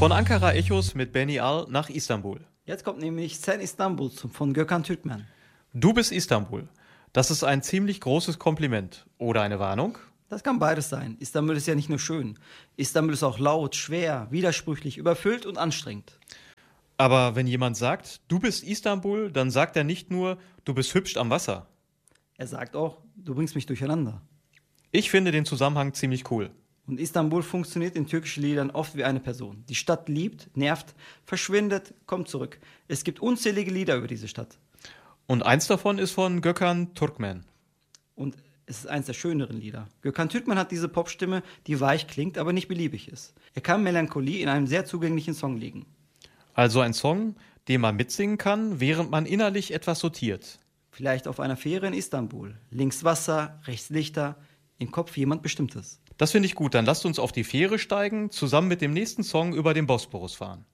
Von Ankara Echos mit Benny Al nach Istanbul. Jetzt kommt nämlich Sen İstanbul von Gökhan Türkmen. Du bist Istanbul. Das ist ein ziemlich großes Kompliment. Oder eine Warnung? Das kann beides sein. Istanbul ist ja nicht nur schön. Istanbul ist auch laut, schwer, widersprüchlich, überfüllt und anstrengend. Aber wenn jemand sagt, du bist Istanbul, dann sagt er nicht nur, du bist hübsch am Wasser. Er sagt auch, du bringst mich durcheinander. Ich finde den Zusammenhang ziemlich cool. Und Istanbul funktioniert in türkischen Liedern oft wie eine Person. Die Stadt liebt, nervt, verschwindet, kommt zurück. Es gibt unzählige Lieder über diese Stadt. Und eins davon ist von Gökhan Türkmen. Und es ist eins der schöneren Lieder. Gökhan Türkmen hat diese Popstimme, die weich klingt, aber nicht beliebig ist. Er kann Melancholie in einem sehr zugänglichen Song legen. Also ein Song, den man mitsingen kann, während man innerlich etwas sortiert. Vielleicht auf einer Fähre in Istanbul. Links Wasser, rechts Lichter, im Kopf jemand Bestimmtes. Das finde ich gut. Dann lasst uns auf die Fähre steigen, zusammen mit dem nächsten Song über den Bosporus fahren.